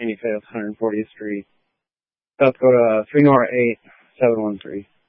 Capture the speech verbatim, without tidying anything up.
eighty-fifth, one hundred fortieth Street, South Dakota, three Nora eight, seven one three.